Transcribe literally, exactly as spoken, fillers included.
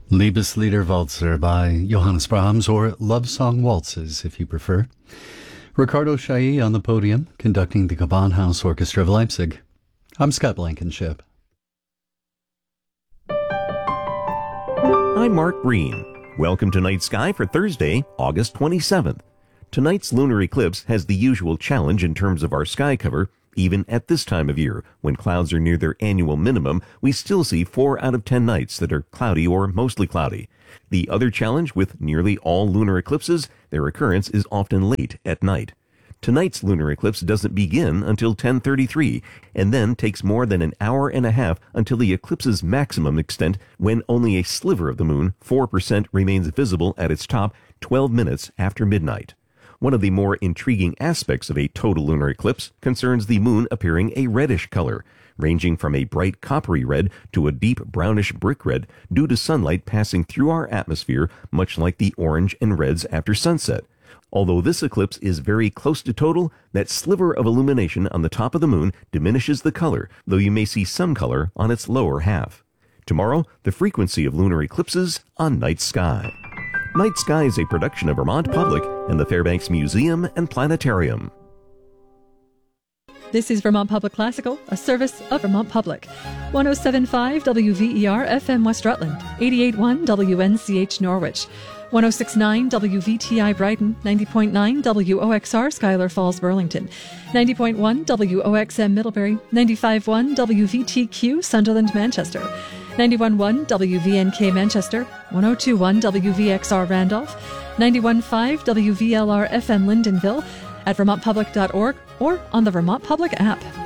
Liebeslieder Walzer by Johannes Brahms, or Love Song Waltzes if you prefer. Ricardo Chailly on the podium, conducting the Gewandhaus Orchestra of Leipzig. I'm Scott Blankenship. I'm Mark Green. Welcome to Night Sky for Thursday, August twenty-seventh. Tonight's lunar eclipse has the usual challenge in terms of our sky cover. Even at this time of year, when clouds are near their annual minimum, we still see four out of ten nights that are cloudy or mostly cloudy. The other challenge with nearly all lunar eclipses, their occurrence is often late at night. Tonight's lunar eclipse doesn't begin until ten thirty-three, and then takes more than an hour and a half until the eclipse's maximum extent, when only a sliver of the moon, four percent, remains visible at its top twelve minutes after midnight. One of the more intriguing aspects of a total lunar eclipse concerns the moon appearing a reddish color, ranging from a bright coppery red to a deep brownish brick red due to sunlight passing through our atmosphere, much like the orange and reds after sunset. Although this eclipse is very close to total, that sliver of illumination on the top of the moon diminishes the color, though you may see some color on its lower half. Tomorrow, the frequency of lunar eclipses on Night Sky. Night Sky is a production of Vermont Public and the Fairbanks Museum and Planetarium. This is Vermont Public Classical, a service of Vermont Public. one oh seven point five W V E R F M West Rutland, eighty-eight point one W N C H Norwich, one oh six point nine W V T I Brighton, ninety point nine W O X R Schuyler Falls Burlington, ninety point one W O X M Middlebury, ninety-five point one W V T Q Sunderland Manchester, ninety-one point one W V N K Manchester, one oh two point one W V X R Randolph, ninety-one point five W V L R F M Lyndonville, at vermont public dot org or on the Vermont Public app.